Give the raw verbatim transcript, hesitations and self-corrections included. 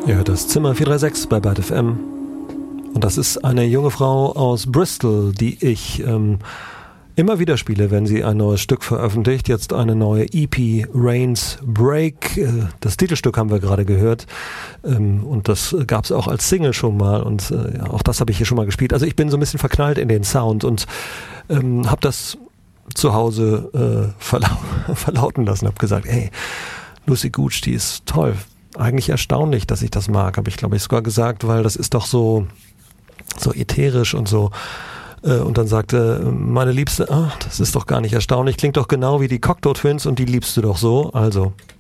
Ja, das Zimmer vier drei sechs bei Byte F M. Und das ist eine junge Frau aus Bristol, die ich ähm, immer wieder spiele, wenn sie ein neues Stück veröffentlicht. Jetzt eine neue E P, Rain's Break. Das Titelstück haben wir gerade gehört. Und das gab es auch als Single schon mal. Und ja, auch das habe ich hier schon mal gespielt. Also ich bin so ein bisschen verknallt in den Sound und ähm, habe das zu Hause äh, verlau- verlauten lassen. Habe gesagt, hey, Lucy Gooch, die ist toll. Eigentlich erstaunlich, dass ich das mag, habe ich glaube ich sogar gesagt, weil das ist doch so, so ätherisch und so. Und dann sagte meine Liebste, ah, das ist doch gar nicht erstaunlich, klingt doch genau wie die Cocteau Twins und die liebst du doch so. Also